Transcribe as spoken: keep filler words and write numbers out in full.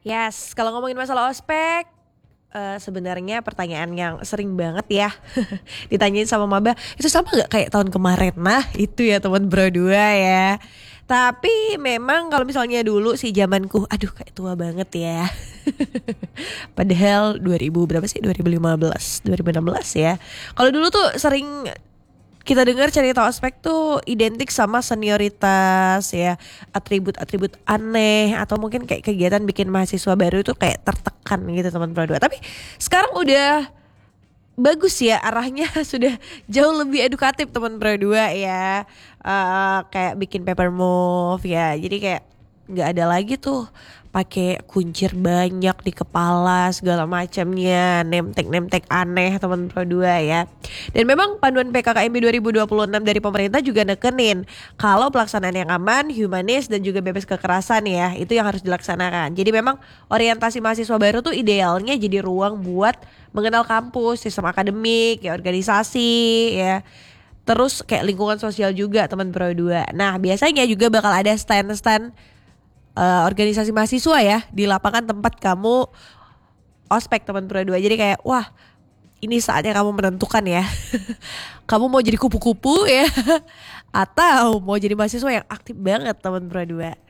Yes, kalau ngomongin masalah ospek, eee, sebenarnya pertanyaan yang sering banget ya ditanyain sama maba, "Itu sama nggak kayak tahun kemarin?" Nah itu ya teman Bro dua ya. Tapi memang kalau misalnya dulu sih zamanku, aduh kayak tua banget ya. Padahal dua ribu berapa sih? dua ribu lima belas, dua ribu enam belas ya. Kalau dulu tuh sering kita dengar cerita ospek tuh identik sama senioritas ya, atribut-atribut aneh atau mungkin kayak kegiatan bikin mahasiswa baru itu kayak tertekan gitu teman Pro dua. Tapi sekarang udah bagus ya arahnya sudah jauh lebih edukatif teman Pro dua ya. Eh, kayak bikin paper move ya. Jadi kayak nggak ada lagi tuh pakai kuncir banyak di kepala segala macamnya, nemtek-nemtek aneh teman Pro dua ya. Dan memang panduan P K K M B dua ribu dua puluh enam dari pemerintah juga nekenin kalau pelaksanaan yang aman, humanis dan juga bebas kekerasan ya, itu yang harus dilaksanakan. Jadi memang orientasi mahasiswa baru tuh idealnya jadi ruang buat mengenal kampus, sistem akademik, ya organisasi ya. Terus kayak lingkungan sosial juga teman Pro dua. Nah, biasanya juga bakal ada stand-stand eh, organisasi mahasiswa ya di lapangan tempat kamu ospek teman Pro dua. Jadi kayak wah, ini saatnya kamu menentukan ya. Kamu mau jadi kupu-kupu ya atau mau jadi mahasiswa yang aktif banget teman Pro dua.